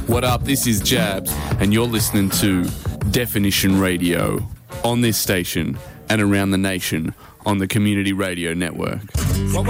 What up? This is Jabs, and you're listening to Definition Radio on this station and around the nation on the Community Radio Network.